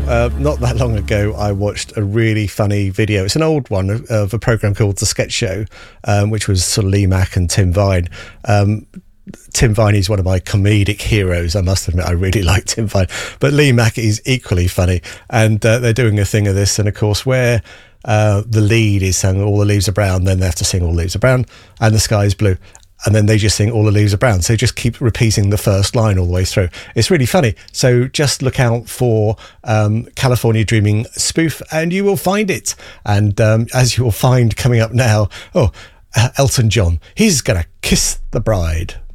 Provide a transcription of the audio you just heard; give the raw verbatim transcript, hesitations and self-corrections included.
Uh, not that long ago, I watched a really funny video. It's an old one of, of a program called The Sketch Show, um, which was sort of Lee Mack and Tim Vine. Um, Tim Vine is one of my comedic heroes. I must admit, I really like Tim Vine. But Lee Mack is equally funny. And uh, they're doing a thing of this. And of course, where uh, the lead is saying all the leaves are brown, then they have to sing all the leaves are brown and the sky is blue. And then they just sing all the leaves are brown. So just keep repeating the first line all the way through. It's really funny. So just look out for um, California Dreaming spoof and you will find it. And um, as you will find coming up now, oh, uh, Elton John, he's going to kiss the bride.